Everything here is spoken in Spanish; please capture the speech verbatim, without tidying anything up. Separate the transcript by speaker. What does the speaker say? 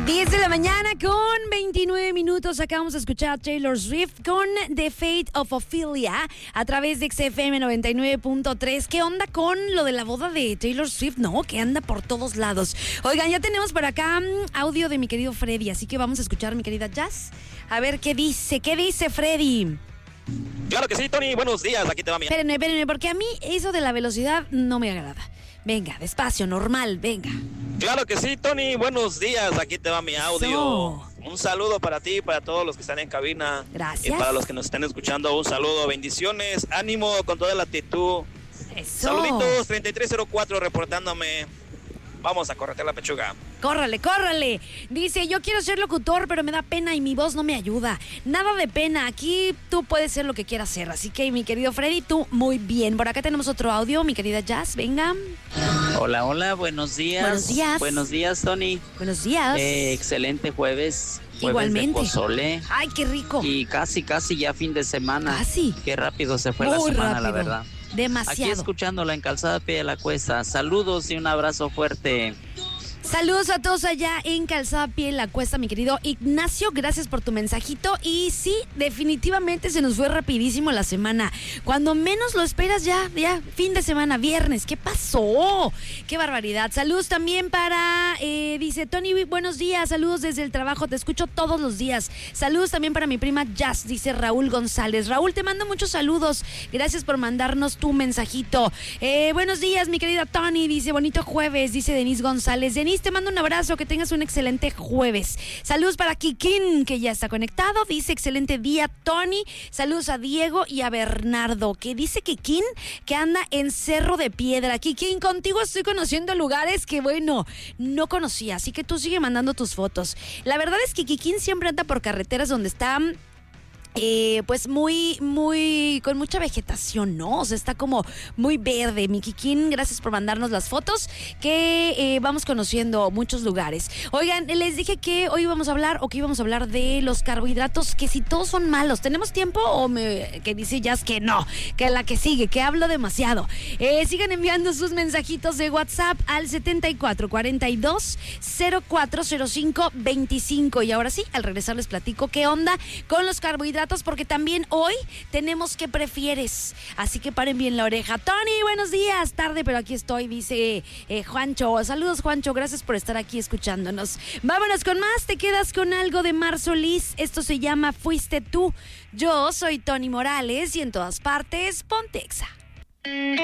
Speaker 1: diez de la mañana con veintinueve minutos. Acabamos de escuchar a Taylor Swift con The Fate of Ophelia a través de X F M noventa y nueve punto tres. ¿Qué onda con lo de la boda de Taylor Swift? No, que anda por todos lados. Oigan, ya tenemos por acá um, audio de mi querido Freddy, así que vamos a escuchar a mi querida Jazz. A ver qué dice, ¿qué dice Freddy?
Speaker 2: Claro que sí, Tony, buenos días, aquí te va mi...
Speaker 1: Espérenme, espérenme, porque a mí eso de la velocidad no me agrada. Venga, despacio, normal, venga.
Speaker 2: Claro que sí, Tony, buenos días, aquí te va mi audio.
Speaker 1: So.
Speaker 2: Un saludo para ti, para todos los que están en cabina.
Speaker 1: Gracias.
Speaker 2: Y para los que nos están escuchando, un saludo, bendiciones, ánimo con toda la actitud.
Speaker 1: Eso.
Speaker 2: Saluditos, treinta y tres cero cuatro reportándome. Vamos a corretear la pechuga.
Speaker 1: Córrale, córrale. Dice, yo quiero ser locutor, pero me da pena y mi voz no me ayuda. Nada de pena, aquí tú puedes ser lo que quieras ser. Así que, mi querido Freddy, tú muy bien. Por acá tenemos otro audio, mi querida Jazz, venga.
Speaker 3: Hola, hola, buenos días.
Speaker 1: Buenos días.
Speaker 3: Buenos días, Tony.
Speaker 1: Buenos días.
Speaker 3: Eh, excelente jueves. Jueves
Speaker 1: Igualmente.
Speaker 3: de pozole.
Speaker 1: Ay, qué rico.
Speaker 3: Y casi, casi ya fin de semana.
Speaker 1: Casi.
Speaker 3: Qué rápido se fue
Speaker 1: Muy
Speaker 3: la semana,
Speaker 1: rápido.
Speaker 3: la verdad.
Speaker 1: Demasiado.
Speaker 3: Aquí escuchándola en Calzada Pie de la Cuesta. Saludos y un abrazo fuerte.
Speaker 1: Saludos a todos allá en Calzada Pie en la Cuesta, mi querido Ignacio, gracias por tu mensajito. Y sí, definitivamente se nos fue rapidísimo la semana. Cuando menos lo esperas ya, ya, fin de semana, viernes. ¿Qué pasó? ¡Qué barbaridad! Saludos también para, eh, dice Tony, buenos días, saludos desde el trabajo, te escucho todos los días. Saludos también para mi prima Jazz, dice Raúl González. Raúl, te mando muchos saludos, gracias por mandarnos tu mensajito. Eh, buenos días, mi querida Tony, dice bonito jueves, dice Denise González. Denise, te mando un abrazo, que tengas un excelente jueves. Saludos para Kikín, que ya está conectado, dice excelente día, Tony. Saludos a Diego y a Bernardo, que dice Kikín que anda en Cerro de Piedra. Kikín, contigo estoy conociendo lugares que, bueno, no conocía, así que tú sigue mandando tus fotos. La verdad es que Kikín siempre anda por carreteras donde están... Eh, pues muy, muy, con mucha vegetación, ¿no? O sea, está como muy verde. Mi Kikín, gracias por mandarnos las fotos, que eh, vamos conociendo muchos lugares. Oigan, les dije que hoy íbamos a hablar, o que íbamos a hablar de los carbohidratos, que si todos son malos. ¿Tenemos tiempo? O me, que dice Jazz que no, que la que sigue, que hablo demasiado. Eh, sigan enviando sus mensajitos de WhatsApp al setenta y cuatro cuarenta y dos cero cuatro cero cinco veinticinco. Y ahora sí, al regresar les platico qué onda con los carbohidratos, porque también hoy tenemos qué prefieres, así que paren bien la oreja. Tony, buenos días, tarde pero aquí estoy, dice eh, Juancho. Saludos, Juancho, gracias por estar aquí escuchándonos. Vámonos con más, te quedas con algo de Mar Solís. Esto se llama Fuiste Tú. Yo soy Tony Morales y en todas partes, ponte Exa.